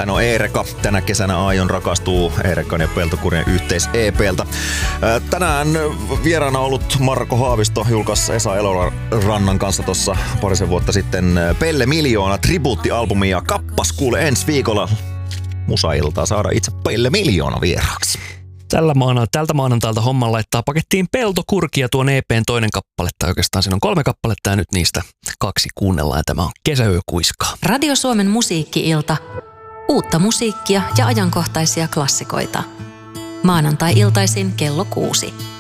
Hän on Eereka. Tänä kesänä Aion rakastuu Eerekan ja Peltokurien yhteis-EP:ltä. Tänään vieraana ollut Marko Haavisto julkaisi Esa Elorannan kanssa tuossa parisen vuotta sitten Pelle Miljoona tribuuttialbumi ja kappas kuule ensi viikolla musailtaa saada itse Pelle Miljoona vieraaksi. Tältä maanantailta homman laittaa pakettiin Peltokurkia tuon EP:n toinen kappale, tai oikeastaan siinä on 3 kappaletta ja nyt niistä 2 kuunnellaan ja tämä on Kesäyökuiskaa. Radio Suomen musiikki-ilta. Uutta musiikkia ja ajankohtaisia klassikoita. Maanantai-iltaisin kello 6.